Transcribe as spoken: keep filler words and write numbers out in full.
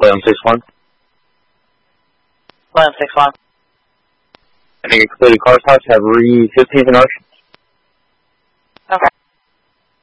William six one. William six one. I think excluded car stops have re fifteenth and Arch. Okay.